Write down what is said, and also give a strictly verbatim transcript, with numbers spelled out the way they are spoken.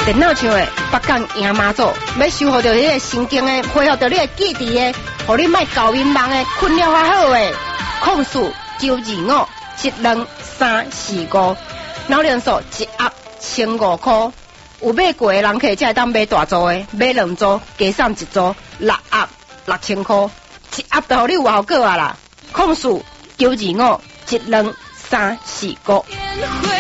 电脑上的北港赢妈祖，要修复到你个神经的，恢复到你个记忆的，互你莫搞迷茫的，困了较好的。控诉九二五七两三四五，脑量素一盒千五块，有买过的人可以才会当买大组的，买两组加送一组，六盒六千块，一盒就互你有效果啊啦。控诉九二五七两三四五。